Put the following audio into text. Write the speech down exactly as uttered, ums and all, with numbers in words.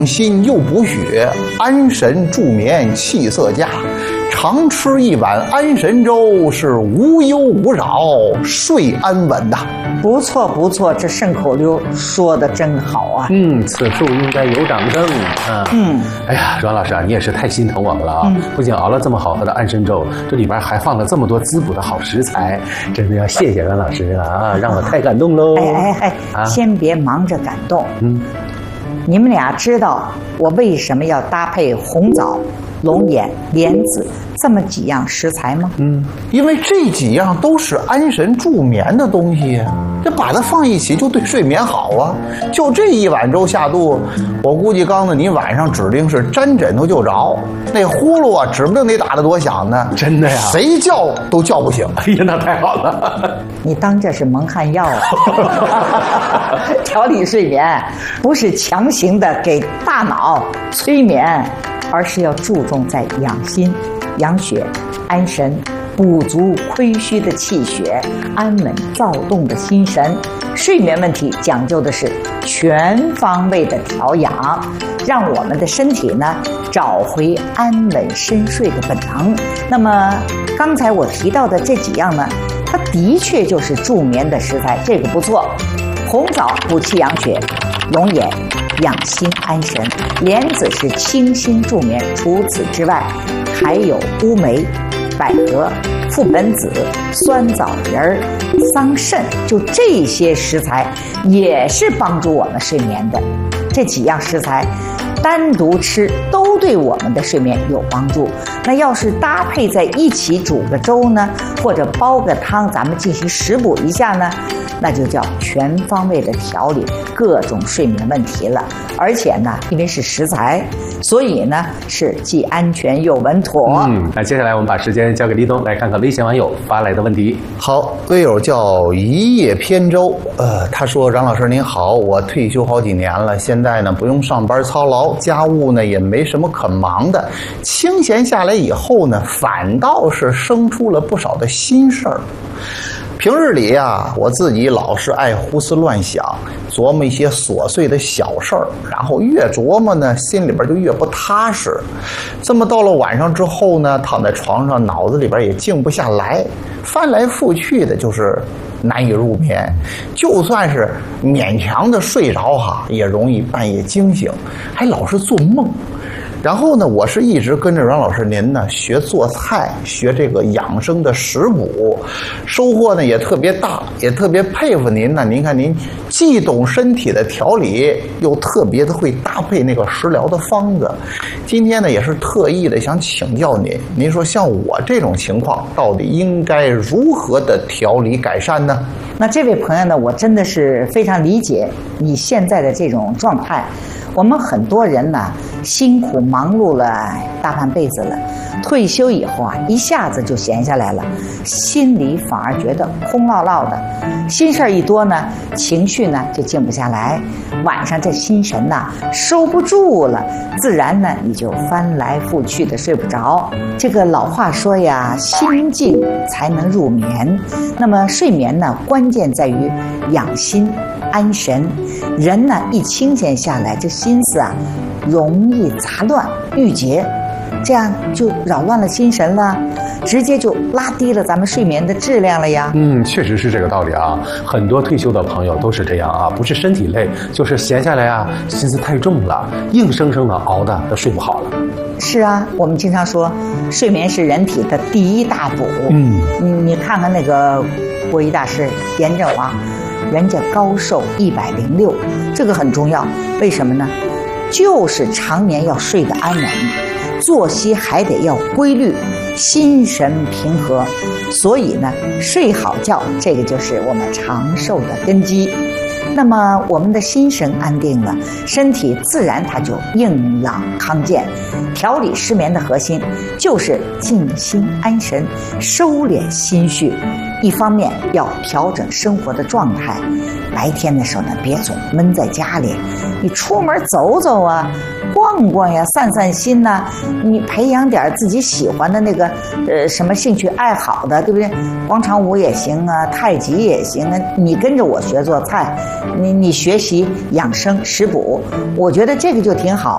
心又补血，安神助眠，气色佳。常吃一碗安神粥，是无忧无扰，睡安稳呐。 不错不错，这顺口溜说的真好啊！ 嗯，此处应该有掌声啊！嗯，哎呀，阮老师啊，你也是太心疼我们了啊！嗯、不仅熬了这么好喝的安神粥，这里边还放了这么多滋补的好食材，真的要谢谢阮老师啊，让我太感动喽！ 哎哎哎，啊、先别忙着感动，嗯，你们俩知道我为什么要搭配红枣、龙眼、莲子这么几样食材吗？ 嗯，因为这几样都是安神助眠的东西呀，这把它放一起就对睡眠好啊。就这一碗粥下肚，我估计刚子你晚上指定是沾枕头就着，那呼噜啊，指不定得打得多响呢。 真的呀， 谁叫都叫不醒。 哎呀，那太好了！ 你当这是蒙汗药啊？调理睡眠不是强行的给大脑催眠，而是要注重在养心、养血、安神，补足亏虚的气血，安稳躁动的心神。睡眠问题讲究的是全方位的调养，让我们的身体呢找回安稳深睡的本能。那么刚才我提到的这几样呢，它的确就是助眠的食材，这个不错。红枣补气养血，龙眼养心安神，莲子是清心助眠。除此之外，还有乌梅、百合、覆盆子、酸枣仁儿、桑葚，就这些食材也是帮助我们睡眠的。这几样食材单独吃都对我们的睡眠有帮助。那要是搭配在一起煮个粥呢，或者煲个汤，咱们进行食补一下呢，那就叫全方位的调理各种睡眠问题了。而且呢，因为是食材，所以呢是既安全又稳妥。 嗯，那接下来我们把时间交给立冬，来看看微信网友发来的问题。 好，微友叫一叶扁舟，呃，他说：张老师您好，我退休好几年了，现在呢不用上班操劳，家务呢也没什么可忙的，清闲下来以后呢，反倒是生出了不少的心事儿。平日里呀，我自己老是爱胡思乱想，琢磨一些琐碎的小事儿，然后越琢磨呢，心里边就越不踏实。这么到了晚上之后呢，躺在床上，脑子里边也静不下来，翻来覆去的，就是难以入眠。就算是勉强的睡着哈，也容易半夜惊醒，还老是做梦。然后呢，我是一直跟着阮老师您呢学做菜，学这个养生的食补，收获呢也特别大，也特别佩服您呢。您看您既懂身体的调理，又特别的会搭配那个食疗的方子。今天呢也是特意的想请教您，您说像我这种情况，到底应该如何的调理改善呢？ 那这位朋友呢，我真的是非常理解你现在的这种状态。我们很多人呢，辛苦忙碌了大半辈子了，退休以后啊，一下子就闲下来了，心里反而觉得空落落的，心事儿一多呢，情绪呢就静不下来，晚上这心神呐收不住了，自然呢你就翻来覆去的睡不着。这个老话说呀，心静才能入眠。那么睡眠呢，关键在于养心安神。人呢一清闲下来，这心思啊容易杂乱郁结，这样就扰乱了心神了，直接就拉低了咱们睡眠的质量了呀。 嗯，确实是这个道理啊。很多退休的朋友都是这样啊，不是身体累，就是闲下来啊，心思太重了，硬生生的熬的都睡不好了。 是啊，我们经常说，睡眠是人体的第一大补。嗯，你你看看那个国医大师严正王，人家高寿一百零六，这个很重要。为什么呢？就是常年要睡得安稳，作息还得要规律，心神平和。所以呢，睡好觉，这个就是我们长寿的根基。那么我们的心神安定了，身体自然它就硬朗康健。调理失眠的核心就是静心安神，收敛心绪。一方面要调整生活的状态，白天的时候呢，别总闷在家里，你出门走走啊，逛逛呀，散散心呐、啊，你培养点自己喜欢的那个呃什么兴趣爱好的，对不对？广场舞也行啊，太极也行啊，你跟着我学做菜，你你学习养生食补，我觉得这个就挺好。